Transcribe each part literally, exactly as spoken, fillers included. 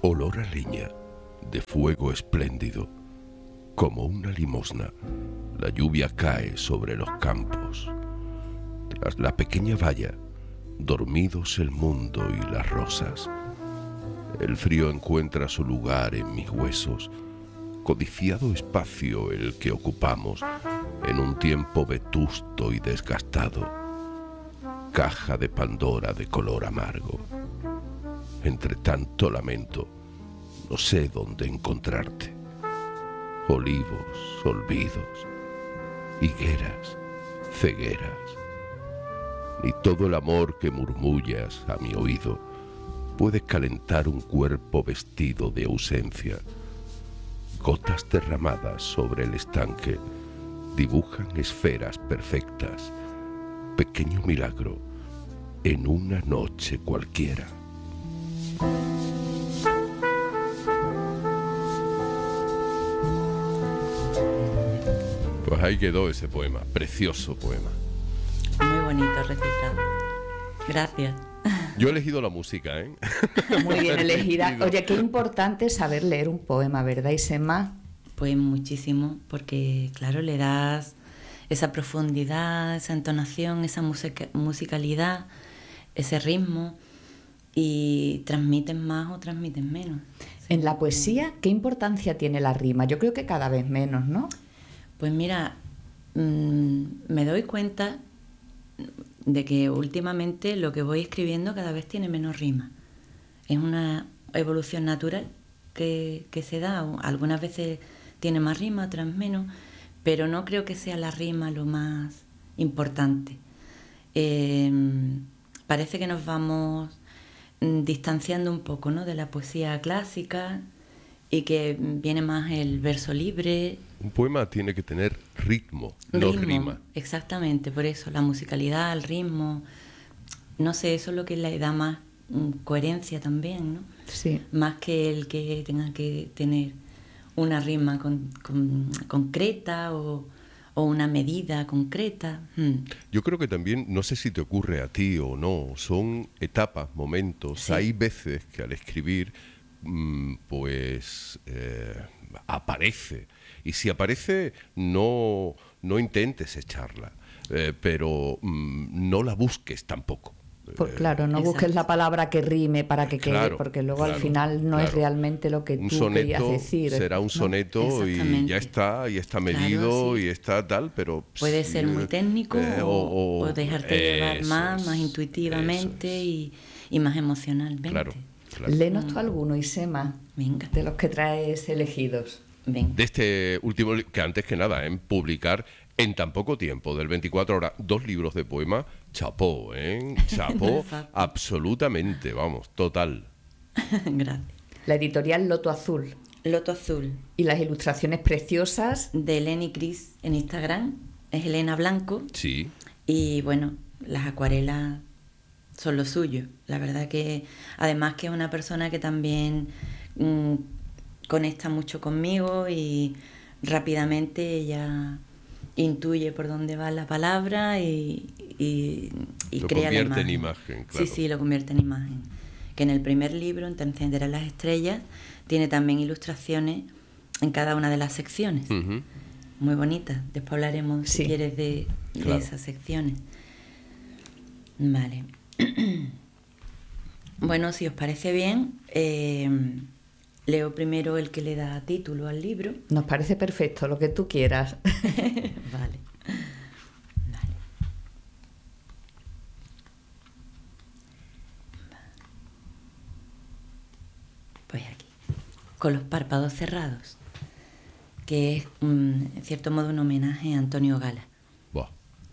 Olor a leña, de fuego espléndido, como una limosna, la lluvia cae sobre los campos. Tras la pequeña valla, dormidos el mundo y las rosas. El frío encuentra su lugar en mis huesos, codiciado espacio el que ocupamos en un tiempo vetusto y desgastado. Caja de Pandora de color amargo. Entre tanto lamento, no sé dónde encontrarte. Olivos, olvidos, higueras, cegueras. Ni todo el amor que murmullas a mi oído puede calentar un cuerpo vestido de ausencia. Gotas derramadas sobre el estanque dibujan esferas perfectas. Pequeño milagro en una noche cualquiera. Pues ahí quedó ese poema, precioso poema. Muy bonito recitado. Gracias. Yo he elegido la música, ¿eh? Muy bien elegida. Oye, qué importante es saber leer un poema, ¿verdad, Isema? Pues muchísimo, porque claro, le das esa profundidad, esa entonación, esa musica- musicalidad, ese ritmo, y transmiten más o transmiten menos. En la poesía, ¿qué importancia tiene la rima? Yo creo que cada vez menos, ¿no? Pues mira, mmm, me doy cuenta de que últimamente lo que voy escribiendo cada vez tiene menos rima. Es una evolución natural que, que se da. Algunas veces tiene más rima, otras menos, pero no creo que sea la rima lo más importante. Eh, parece que nos vamos mm, distanciando un poco, ¿no?, de la poesía clásica, y que viene más el verso libre. Un poema tiene que tener ritmo, no ritmo, rima. Exactamente, por eso, la musicalidad, el ritmo, no sé, eso es lo que le da más mm, coherencia también, ¿no? Sí. Más que el que tenga que tener una rima con, con, concreta o, o una medida concreta. Mm. Yo creo que también, no sé si te ocurre a ti o no, son etapas, momentos. Sí. Hay veces que al escribir, mm, pues eh, aparece. Y si aparece, no, no intentes echarla, eh, pero mm, no la busques tampoco. Pues claro, no Exacto. busques la palabra que rime para que quede, Claro, porque luego claro, al final no claro. es realmente lo que Un tú querías soneto decir. será un ¿no? soneto y Exactamente. ya está, y está Claro, medido, sí. y está tal, pero... Puede sí, ser muy técnico eh, o, o- o dejarte llevar eso más, es, más eso intuitivamente es. y, y más emocionalmente. Claro, claro. Léenos tú alguno, Isema, Venga, de los que traes elegidos. venga. De este último, li- que antes que nada, en publicar en tan poco tiempo, del veinticuatro horas, dos libros de poema, chapó, ¿eh? Chapó, Exacto. absolutamente, vamos, total. Gracias. La editorial Loto Azul Loto Azul, y las ilustraciones preciosas. de Eleni Cris en Instagram, es Elena Blanco, Sí, y bueno, las acuarelas son lo suyo. La verdad que además que es una persona que también mm, conecta mucho conmigo, y rápidamente ella intuye por dónde va la palabra y, y, y Lo crea la convierte en imagen. imagen, claro. Sí, sí, lo convierte en imagen. Que en el primer libro, En Te encenderán las estrellas, tiene también ilustraciones en cada una de las secciones. ujú, Muy bonitas. Después hablaremos, Sí. si quieres, de, de Claro. esas secciones. Vale. Bueno, si os parece bien, eh, leo primero el que le da título al libro. Nos parece perfecto, lo que tú quieras. Vale. Vale. Pues aquí. Con los párpados cerrados, que es, mm, en cierto modo, un homenaje a Antonio Gala. buah.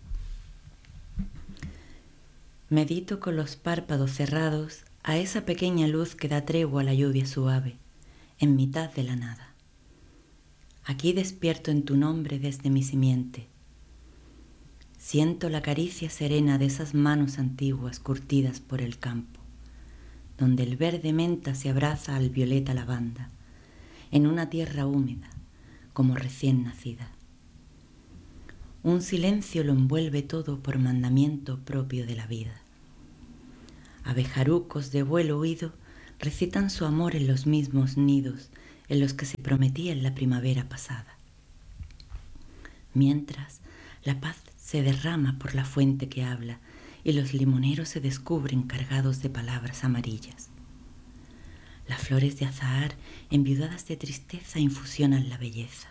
Medito con los párpados cerrados a esa pequeña luz que da tregua a la lluvia suave, en mitad de la nada. Aquí despierto en tu nombre desde mi simiente. Siento la caricia serena de esas manos antiguas curtidas por el campo, donde el verde menta se abraza al violeta lavanda, en una tierra húmeda, como recién nacida. Un silencio lo envuelve todo por mandamiento propio de la vida. Abejarucos de vuelo huido recitan su amor en los mismos nidos en los que se prometía en la primavera pasada. Mientras, la paz se derrama por la fuente que habla y los limoneros se descubren cargados de palabras amarillas. Las flores de azahar, enviudadas de tristeza, infusionan la belleza.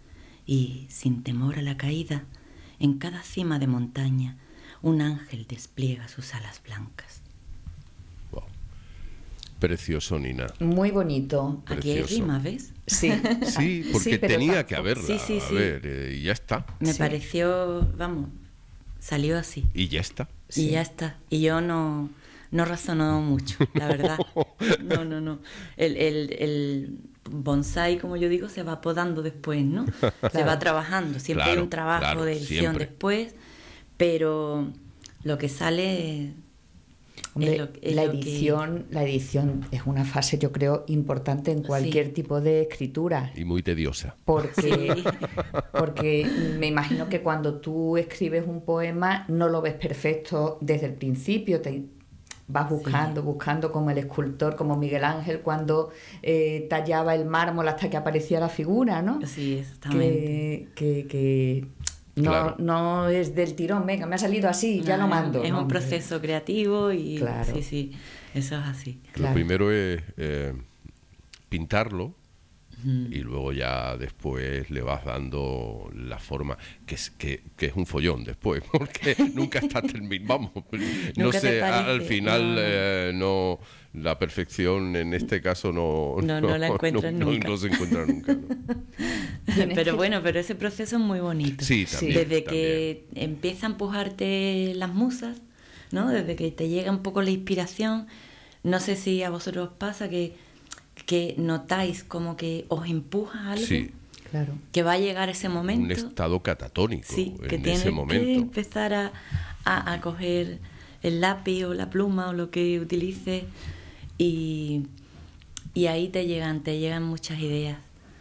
Y, sin temor a la caída, en cada cima de montaña, un ángel despliega sus alas blancas. Wow. Precioso, Nina. Muy bonito. Aquí hay rima, ¿ves? Sí. Sí, porque Sí, pero tenía tampoco- que haberla. Sí, sí, A sí. ver, eh, y ya está. Me Sí. pareció, vamos, salió así. Y ya está. Sí. Y ya está. Y yo no, no razonó mucho, la verdad. No, no, no. El, el, el bonsái, como yo digo, se va podando después, ¿no? Se Claro. va trabajando. Siempre hay Claro, un trabajo claro, de edición siempre. después, pero lo que sale... Hombre, es lo- es la lo que- edición, la edición es una fase, yo creo, importante en cualquier Sí. tipo de escritura. Y muy tediosa. Porque, Sí. porque me imagino que cuando tú escribes un poema no lo ves perfecto desde el principio, te vas buscando, buscando como el escultor, como Miguel Ángel cuando eh, tallaba el mármol hasta que aparecía la figura, ¿no? Sí, exactamente. Que, que, que no, Claro. no es del tirón, venga, me ha salido así, ya No, lo es un- mando. Es No, un hombre. proceso creativo y Claro. sí, sí, eso es así. Claro. Lo primero es eh, pintarlo Ujú. y luego ya después le vas dando la forma, que es, que, que es un follón después, porque nunca está terminado. Vamos, no Nunca te sé, parece, al final no, no. eh, no, la perfección en este caso no, No, no la encuentras no- nunca. no se encuentra nunca. ¿no? Tienes Pero que- bueno, pero ese proceso es muy bonito. Sí, también. Desde también. que empieza a empujarte las musas, ¿no? Desde que te llega un poco la inspiración, no sé si a vosotros os pasa que, que notáis como que os empuja algo, Sí, Claro. que va a llegar ese momento. un estado catatónico Sí, que en tienes ese que momento. empezar a, a, a coger el lápiz o la pluma o lo que utilices y, y ahí te llegan, te llegan muchas ideas.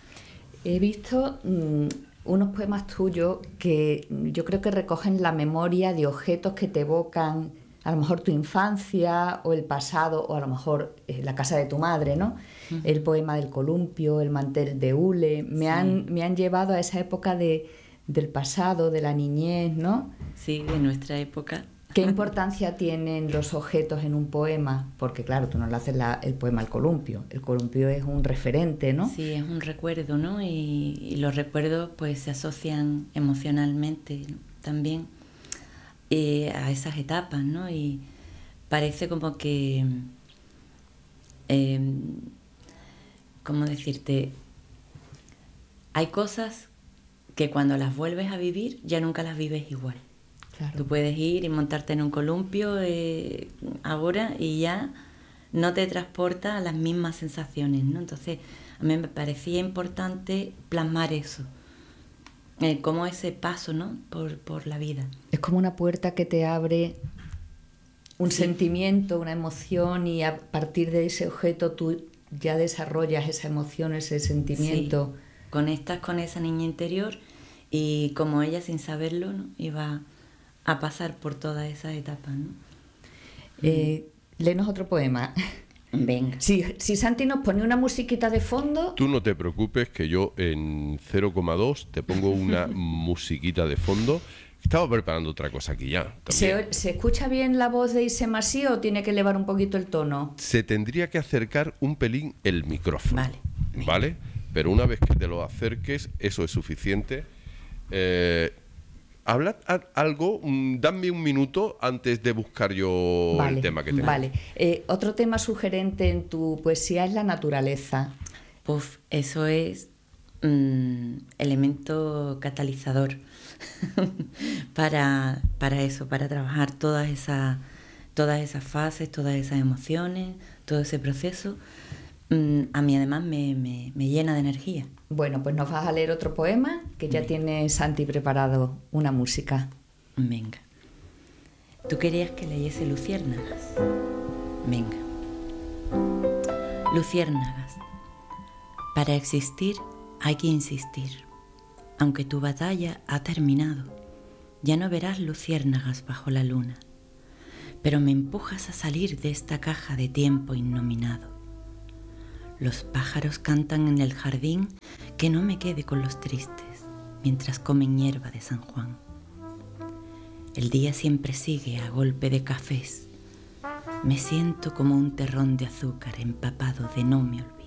He visto mm, unos poemas tuyos que yo creo que recogen la memoria de objetos que te evocan a lo mejor tu infancia o el pasado o a lo mejor eh, la casa de tu madre, ¿no? Uh-huh. El poema del columpio, el mantel de hule, me, sí. han, me han llevado a esa época de, del pasado, de la niñez, ¿no? Sí, de nuestra época. ¿Qué importancia tienen los objetos en un poema? Porque claro, tú no le haces la, el poema al columpio. El columpio es un referente, ¿no? Sí, es un recuerdo, ¿no? Y, y los recuerdos pues se asocian emocionalmente, ¿no? También eh, a esas etapas, ¿no? Y parece como que, eh, ¿cómo decirte? Hay cosas que cuando las vuelves a vivir ya nunca las vives igual. Claro. Tú puedes ir y montarte en un columpio eh, ahora y ya no te transporta a las mismas sensaciones, ¿no? Entonces, a mí me parecía importante plasmar eso, eh, como ese paso, ¿no? Por, por la vida. Es como una puerta que te abre un Sí. sentimiento, una emoción y a partir de ese objeto tú ya desarrollas esa emoción, ese sentimiento. Sí. Conectas con esa niña interior y como ella sin saberlo, ¿no? Iba a pasar por todas esas etapas, ¿no? Eh, léenos otro poema. Venga. Si, si Santi nos pone una musiquita de fondo... Tú no te preocupes que yo en cero coma dos te pongo una musiquita de fondo. Estaba preparando otra cosa aquí ya. ¿Se, ¿Se escucha bien la voz de Ise Masí o tiene que elevar un poquito el tono? Se tendría que acercar un pelín el micrófono. Vale. ¿Vale? Pero una vez que te lo acerques, eso es suficiente. Eh, Hablad algo, dame un minuto antes de buscar yo vale, el tema que tengo. Vale. Eh, otro tema sugerente en tu poesía es la naturaleza. Uf, eso es mmm, elemento catalizador para, para eso, para trabajar todas esas, todas esas fases, todas esas emociones, todo ese proceso. Mm, a mí además me, me, me llena de energía. Bueno, pues nos vas a leer otro poema, que ya tiene Santi preparado una música. Venga. ¿Tú querías que leyese Luciérnagas? Venga. Luciérnagas. Para existir hay que insistir. Aunque tu batalla ha terminado, ya no verás luciérnagas bajo la luna. Pero me empujas a salir de esta caja de tiempo innominado. Los pájaros cantan en el jardín, que no me quede con los tristes, mientras comen hierba de San Juan. El día siempre sigue a golpe de cafés. Me siento como un terrón de azúcar empapado de no me olvides.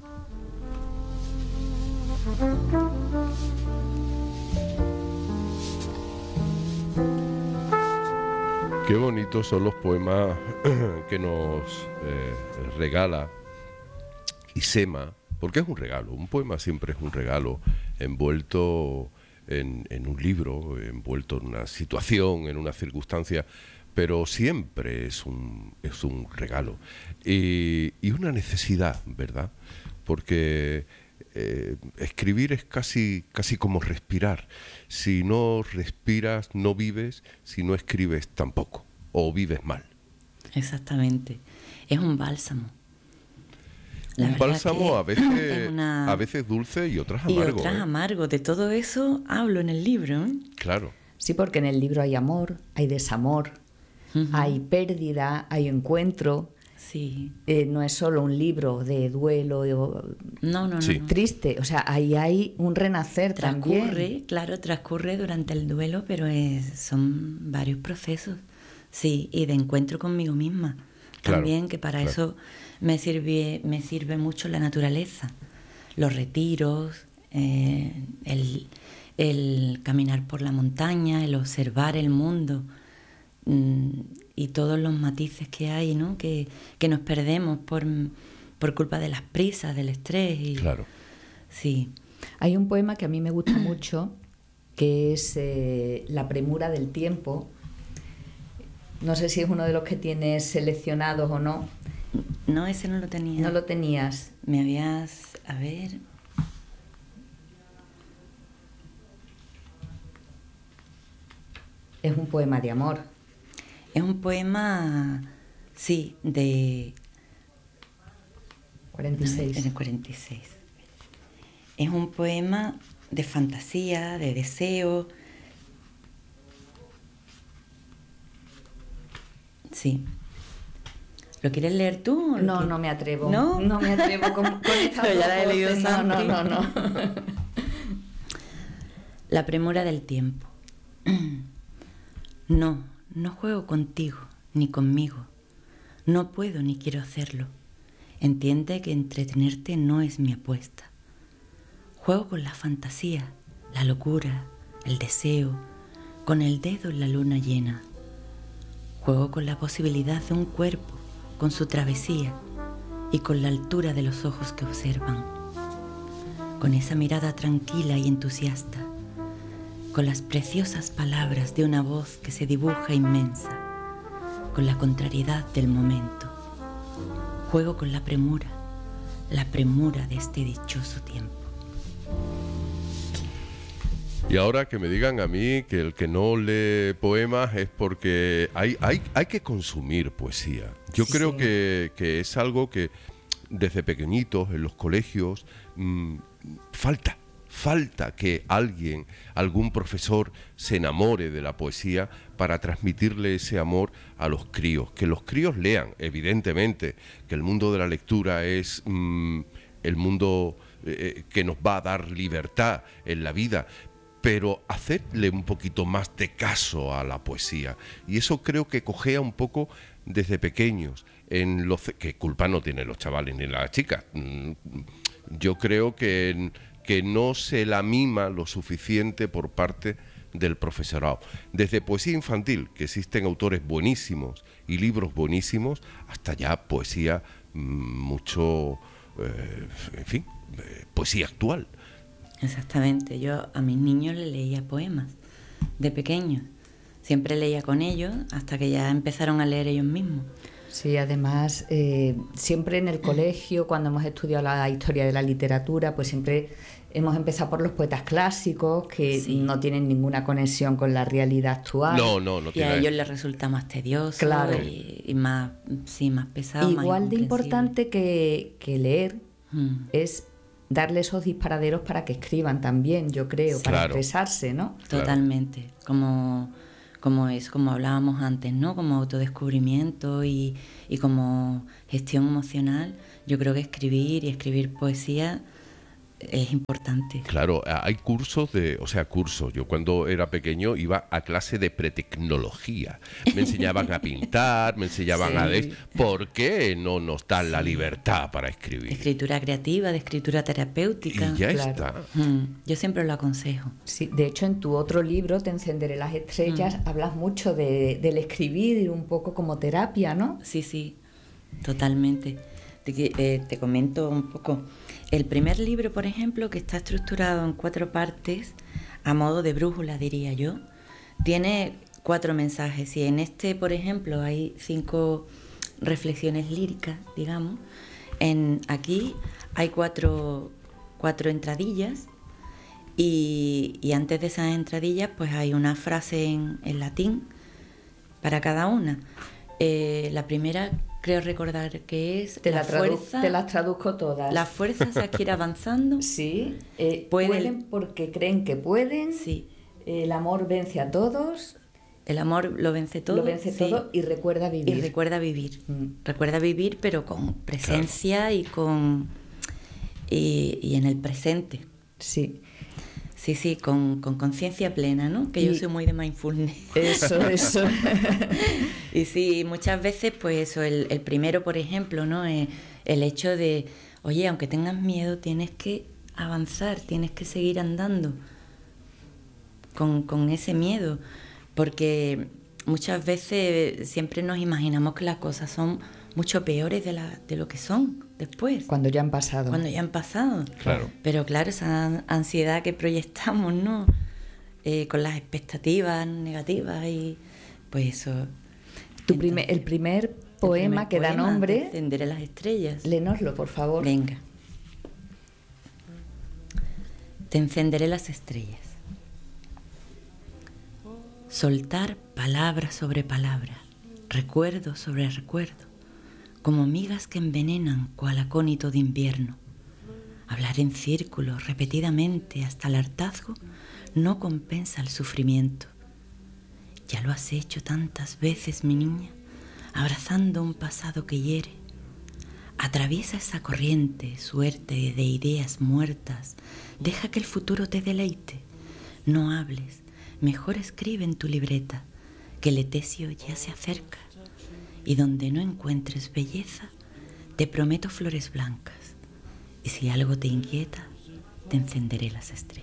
Qué bonitos son los poemas que nos eh, regala Isema, porque es un regalo. Un poema siempre es un regalo, envuelto en, en un libro, envuelto en una situación, en una circunstancia, pero siempre es un, es un regalo. Y, y una necesidad, ¿verdad? Porque eh, escribir es casi, casi como respirar. Si no respiras, no vives. Si no escribes, tampoco. O vives mal. Exactamente. Es un bálsamo. La un verdad bálsamo a que veces, es una- a veces dulce y otras Y amargo. otras ¿eh? amargo. De todo eso hablo en el libro, ¿eh? Claro. Sí, porque en el libro hay amor, hay desamor, Ujú. hay pérdida, hay encuentro. Sí. Eh, no es solo un libro de duelo o- No, no, no. Sí. no. triste, o sea, ahí hay un renacer Transcurre, también. claro, transcurre durante el duelo, pero es, son varios procesos, sí, y de encuentro conmigo misma. Claro, También, que para claro. eso me sirve, me sirve mucho la naturaleza, los retiros, eh, el, el caminar por la montaña, el observar el mundo, mm, y todos los matices que hay, ¿no? Que, que nos perdemos por, por culpa de las prisas, del estrés. Y, Claro. Sí. Hay un poema que a mí me gusta mucho, que es eh, La premura del tiempo. No sé si es uno de los que tienes seleccionados o no. No, ese no lo tenía. No lo tenías. Me habías... A ver... Es un poema de amor. Es un poema, sí, de... cuarenta y seis. En el cuarenta y seis. Es un poema de fantasía, de deseo. Sí. ¿Lo quieres leer tú? o lo No, quieres? no me atrevo. ¿No? No me atrevo con, con estas Pero ya dos la he leído voces. No, no, Santi. no, no. La premura del tiempo. No, no juego contigo, ni conmigo. No puedo ni quiero hacerlo. Entiende que entretenerte no es mi apuesta. Juego con la fantasía, la locura, el deseo, con el dedo en la luna llena. Juego con la posibilidad de un cuerpo, con su travesía y con la altura de los ojos que observan. Con esa mirada tranquila y entusiasta, con las preciosas palabras de una voz que se dibuja inmensa, con la contrariedad del momento. Juego con la premura, la premura de este dichoso tiempo. Y ahora que me digan a mí que el que no lee poemas es porque hay, hay, hay que consumir poesía. Yo Sí. creo que, que es algo que desde pequeñitos en los colegios mmm, falta. Falta que alguien, algún profesor se enamore de la poesía para transmitirle ese amor a los críos. Que los críos lean, evidentemente, que el mundo de la lectura es mmm, el mundo eh, que nos va a dar libertad en la vida, pero hacerle un poquito más de caso a la poesía. Y eso creo que cojea un poco desde pequeños. En los, que culpa no tienen los chavales ni las chicas. Yo creo que... En, que no se la mima lo suficiente por parte del profesorado. Desde poesía infantil, que existen autores buenísimos y libros buenísimos, hasta ya poesía mmm, mucho, eh, en fin, eh, poesía actual. Exactamente. Yo a mis niños les leía poemas de pequeños. Siempre leía con ellos hasta que ya empezaron a leer ellos mismos. Sí, además, eh, siempre en el colegio, cuando hemos estudiado la historia de la literatura, pues siempre hemos empezado por los poetas clásicos, que Sí. no tienen ninguna conexión con la realidad actual. No, no, no Y tiene... a ellos les resulta más tedioso Claro. y, y más, sí, más pesado. más Igual de incomprensible. importante que, que leer Mm. es darle esos disparaderos para que escriban también, yo creo, para Claro. expresarse, ¿no? Claro. Totalmente. Como, como es, como hablábamos antes, ¿no? Como autodescubrimiento y, y como gestión emocional, yo creo que escribir y escribir poesía es importante. Claro, hay cursos de, o sea, cursos. Yo cuando era pequeño iba a clase de pretecnología. Me enseñaban a pintar, me enseñaban Sí. a... des- ¿Por qué no nos dan la libertad para escribir? Escritura creativa, de escritura terapéutica. Y ya Claro. está. Mm, yo siempre lo aconsejo. Sí, de hecho, en tu otro libro, Te encenderé las estrellas, Mm. hablas mucho de, del escribir un poco como terapia, ¿no? Sí, sí, totalmente. Te, que- eh, te comento un poco. El primer libro, por ejemplo, que está estructurado en cuatro partes, a modo de brújula, diría yo, tiene cuatro mensajes. Y en este, por ejemplo, hay cinco reflexiones líricas, digamos. En, aquí hay cuatro, cuatro entradillas. Y, y antes de esas entradillas, pues hay una frase en, en latín para cada una. Eh, la primera, creo recordar que es Te, la la tradu- fuerza. te las traduzco todas. La fuerza se adquiere avanzando. Sí, eh, Pueden- pueden porque creen que pueden. Sí. El amor vence a todos, El amor lo vence todo. lo vence sí. todo y recuerda vivir. Y recuerda vivir. Mm. Recuerda vivir, pero con presencia y con y, y en el presente. Sí, Sí, sí, con con conciencia plena, ¿no? Que yo Y- soy muy de mindfulness. eso, eso. Y sí, muchas veces, pues eso, el, el primero, por ejemplo, ¿no? Eh, el hecho de, oye, aunque tengas miedo, tienes que avanzar, tienes que seguir andando con, con ese miedo, porque muchas veces siempre nos imaginamos que las cosas son mucho peores de, la, de lo que son después, Cuando ya han pasado. cuando ya han pasado. Claro. Pero claro, esa ansiedad que proyectamos, ¿no? Eh, con las expectativas negativas y pues eso. Tu primer, el primer El poema primer que da poema, nombre, Encenderé las estrellas. léenoslo, por favor. Venga. Te encenderé las estrellas. Soltar palabra sobre palabra, recuerdo sobre recuerdo, como migas que envenenan cual acónito de invierno. Hablar en círculos repetidamente hasta el hartazgo no compensa el sufrimiento. Ya lo has hecho tantas veces, mi niña, abrazando un pasado que hiere. Atraviesa esa corriente, suerte de ideas muertas. Deja que el futuro te deleite. No hables, mejor escribe en tu libreta, que el etesio ya se acerca. Y donde no encuentres belleza, te prometo flores blancas. Y si algo te inquieta, te encenderé las estrellas.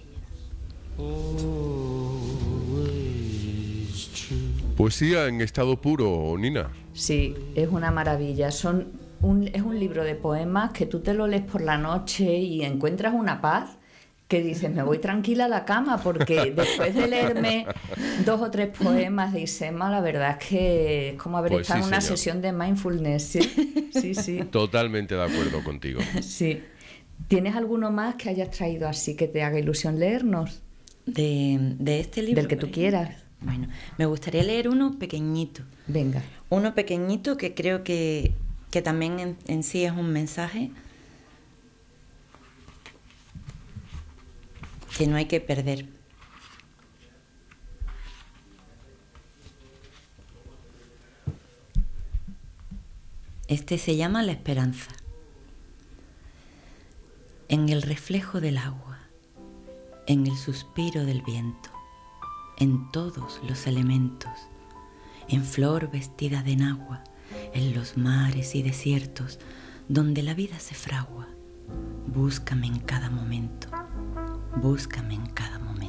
Poesía en estado puro, Nina. Sí, es una maravilla. Son un, es un libro de poemas que tú te lo lees por la noche y encuentras una paz que dices, me voy tranquila a la cama, porque después de leerme dos o tres poemas de Isema, la verdad es que es como haber Pues estado sí, en una señor. sesión de mindfulness. Sí, sí, sí. Totalmente de acuerdo contigo. Sí. ¿Tienes alguno más que hayas traído así que te haga ilusión leernos? De, de este libro. Del que tú por quieras. ejemplo. Bueno, me gustaría leer uno pequeñito. Venga. Uno pequeñito que creo que, que también en, en sí es un mensaje que no hay que perder. Este se llama La Esperanza. En el reflejo del agua, en el suspiro del viento, en todos los elementos, en flor vestida de enagua, en los mares y desiertos, donde la vida se fragua, búscame en cada momento, búscame en cada momento.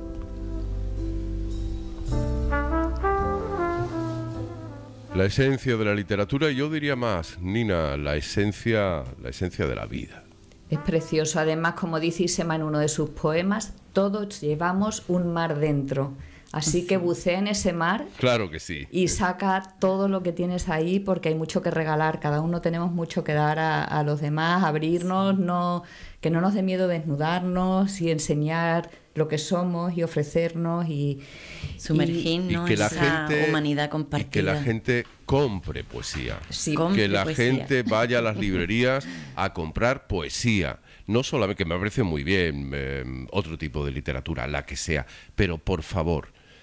La esencia de la literatura, y yo diría más, Nina, la esencia, la esencia de la vida. Es precioso. Además, como dice Isema en uno de sus poemas, todos llevamos un mar dentro. Así que bucea en ese mar Claro que sí. y saca todo lo que tienes ahí, porque hay mucho que regalar. Cada uno tenemos mucho que dar a, a los demás, abrirnos, no, que no nos dé miedo desnudarnos y enseñar lo que somos y ofrecernos y Sumergirnos Y que en la esa gente humanidad y compartida. que la gente compre poesía. sí, Com- Que la poesía. gente vaya a las librerías a comprar poesía. No solamente, que me parece muy bien, eh, otro tipo de literatura, la que sea, pero por favor,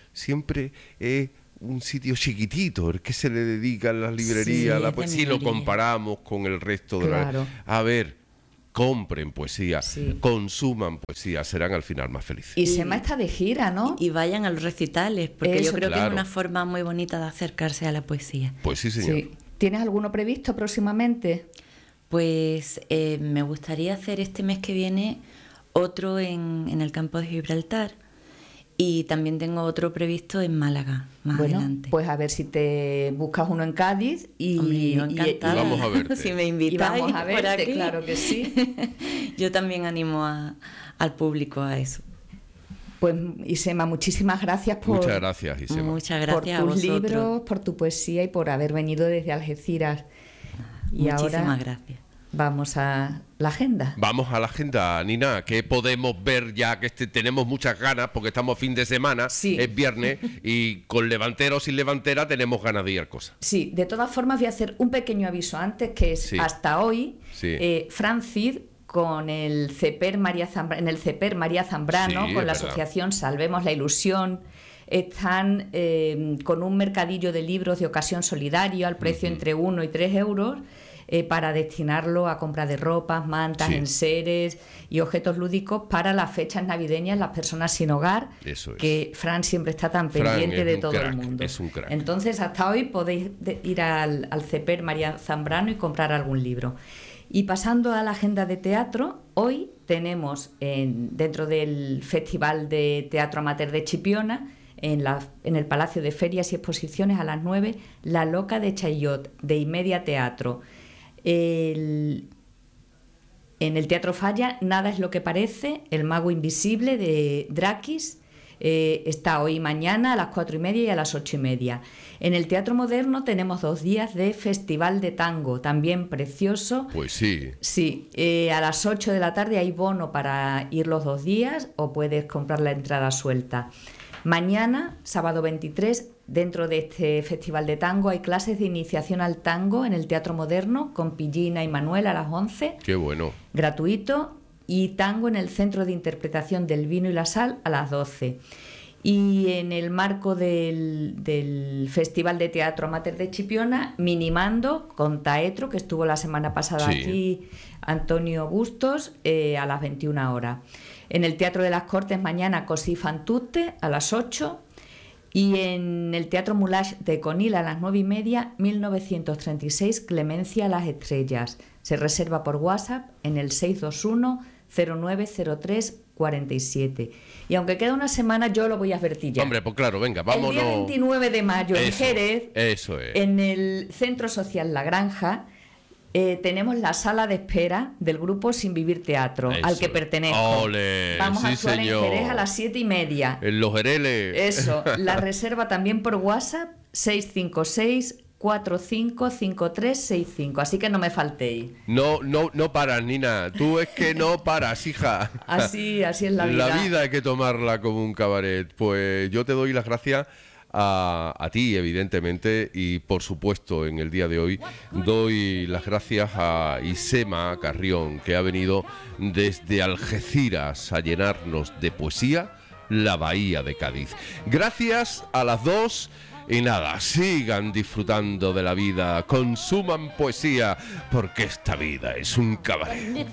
siempre es un sitio chiquitito, el que se le dedica a las librerías, Sí, la es de poesía, si lo minoría. comparamos con el resto de Claro. la... A ver, compren poesía, Sí. consuman poesía, serán al final más felices. Y Y- Sema está de gira, ¿no? Y vayan a los recitales, porque Eso, yo creo que claro. es una forma muy bonita de acercarse a la poesía. Pues sí, señor. Sí. ¿Tienes alguno previsto próximamente? Pues eh, me gustaría hacer este mes que viene otro en, en el campo de Gibraltar, y también tengo otro previsto en Málaga, más bueno, adelante. pues a ver si te buscas uno en Cádiz y, Hombre, yo y- encantada. Y vamos a verte. Si me y invitáis vamos a por verte, aquí. claro que sí. Yo también animo a- al público a eso. Pues Isema, muchísimas gracias por, Muchas gracias, Isema. Muchas por gracias a tus vosotros. libros, por tu poesía y por haber venido desde Algeciras. Y Muchísimas ahora gracias. vamos a la agenda. Vamos a la agenda, Nina, que podemos ver ya que este, tenemos muchas ganas porque estamos a fin de semana, Sí. es viernes y con levantera o sin levantera tenemos ganas de ir a cosas. Sí, de todas formas voy a hacer un pequeño aviso antes, que es Sí. hasta hoy, Sí. eh, Francid con el CEPER María Zambra- en el CEPER María Zambrano, Sí, con es la verdad. asociación Salvemos la Ilusión, están eh, con un mercadillo de libros de ocasión solidario al precio entre uno y tres euros, eh, para destinarlo a compra de ropas, mantas, Sí. enseres y objetos lúdicos para las fechas navideñas, las personas sin hogar, Eso es. que Fran siempre está tan Fran pendiente es de un todo crack, el mundo. es un crack. Entonces, hasta hoy podéis de- ir al, al CEPER María Zambrano y comprar algún libro. Y pasando a la agenda de teatro, hoy tenemos en- dentro del Festival de Teatro Amateur de Chipiona, en, la, en el Palacio de Ferias y Exposiciones a las nueve, La Loca de Chaillot, de Imedia Teatro. El- en el Teatro Falla, Nada es lo que parece, El mago invisible de Drakis, eh, está hoy y mañana a las cuatro y media y a las ocho y media. En el Teatro Moderno tenemos dos días de Festival de Tango, también precioso. Pues sí, Sí, eh, a las ocho de la tarde hay bono para ir los dos días o puedes comprar la entrada suelta. Mañana, sábado veintitrés, dentro de este Festival de Tango hay clases de iniciación al tango en el Teatro Moderno con Pillina y Manuel a las once, qué bueno. gratuito, y tango en el Centro de Interpretación del Vino y la Sal a las doce. Y en el marco del, del Festival de Teatro Amateur de Chipiona, Minimando con Taetro, que estuvo la semana pasada Sí. aquí, Antonio Bustos, eh, a las veintiuna horas. En el Teatro de las Cortes mañana Così fan tutte a las ocho. Y en el Teatro Moulage de Conil a las nueve y media, mil novecientos treinta y seis, Clemencia a las Estrellas. Se reserva por WhatsApp en el seis dos uno, cero nueve cero tres, cuarenta y siete. Y aunque queda una semana, yo lo voy a advertir ya. Hombre, pues claro, venga, el vámonos. día veintinueve de mayo en Eso, Jerez, eso es. en el Centro Social La Granja, eh, tenemos la sala de espera del grupo Sin Vivir Teatro, Eso al que es. pertenezco. Ole, Vamos a sí, actuar señor. en Jerez a las siete y media. En los Jereles. Eso, la reserva también por WhatsApp seis cinco seis, cuatro cinco cinco tres seis cinco, así que no me faltéis. No, no, no paras, Nina. Tú es que no paras, hija. Así, así es la vida. La vida hay que tomarla como un cabaret. Pues yo te doy las gracias a, a ti, evidentemente, y por supuesto en el día de hoy doy las gracias a Isema Carrión, que ha venido desde Algeciras a llenarnos de poesía la bahía de Cádiz. Gracias a las dos. Y nada, sigan disfrutando de la vida, consuman poesía, porque esta vida es un cabaret.